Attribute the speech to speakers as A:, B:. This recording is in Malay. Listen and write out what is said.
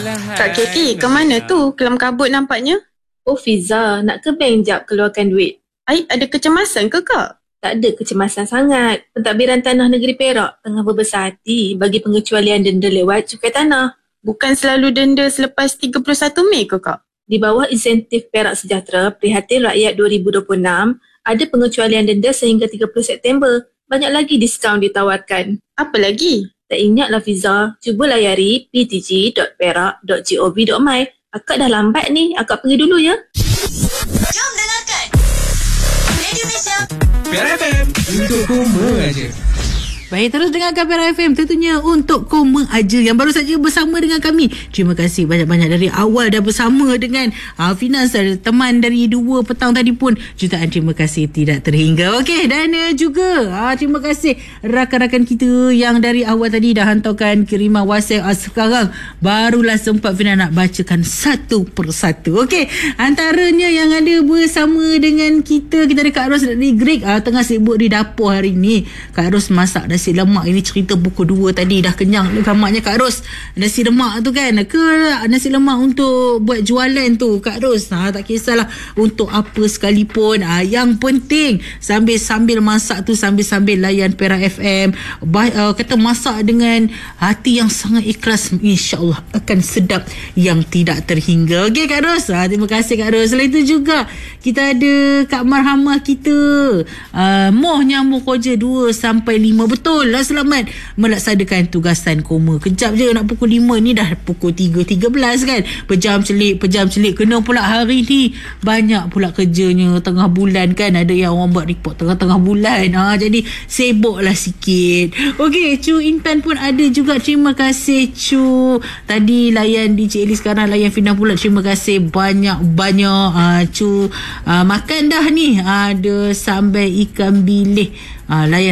A: Kak Keti, ke mana tu? Kelam kabut nampaknya.
B: Oh Fiza, nak ke bank jap keluarkan duit?
A: Ai, ada kecemasan ke Kak?
B: Tak ada kecemasan sangat. Pentadbiran Tanah Negeri Perak tengah berbesar hati bagi pengecualian denda lewat cukai tanah.
A: Bukan selalu denda selepas 31 Mei ke Kak?
B: Di bawah insentif Perak Sejahtera Prihatin Rakyat 2026, ada pengecualian denda sehingga 30 September. Banyak lagi diskaun ditawarkan.
A: Apa lagi?
B: Tak ingatlah Fiza, cuba layari ptg.perak.gov.my. Akak dah lambat ni, akak pergi dulu ya.
C: Jom dengarkan Radio Malaysia
D: Perak FM, untuk Koma aja.
E: Baik, terus dengarkan Perak FM, tentunya untuk Koma aja yang baru saja bersama dengan kami. Terima kasih banyak-banyak dari awal dah bersama dengan Finas, teman dari 2 petang tadi pun. Jutaan terima kasih tidak terhingga. Okey, dan juga terima kasih rakan-rakan kita yang dari awal tadi dah hantarkan kiriman WhatsApp. Sekarang barulah sempat Finas nak bacakan satu persatu. Okey, antaranya yang ada bersama dengan kita ada Kak Ros dari Greg, tengah sibuk di dapur hari ni. Kak Ros masak nasi lemak. Ini cerita pukul 2 tadi dah kenyang kamarnya Kak Ros. Nasi lemak tu kan, ke nasi lemak untuk buat jualan tu Kak Ros, tak kisahlah untuk apa sekalipun, yang penting sambil masak tu, sambil layan Perak FM. Kata masak dengan hati yang sangat ikhlas, insyaAllah akan sedap yang tidak terhingga. Okey Kak Ros, terima kasih Kak Ros. Selain itu juga kita ada Kak Marhamah kita, moh nyamuk koja 2-5. Betul lah, selamat melaksanakan tugasan Koma. Kejap je nak pukul 5 ni dah pukul 3.13 kan. Pejam celik. Kena pula hari ni banyak pula kerjanya tengah bulan kan. Ada yang orang buat report tengah-tengah bulan. Jadi sibuk lah sikit. Okey, Cu Intan pun ada juga. Terima kasih Cu. Tadi layan DJ Eli, sekarang layan Fina pula. Terima kasih banyak-banyak Cu. Makan dah ni. Ada sambal ikan bilis. Layan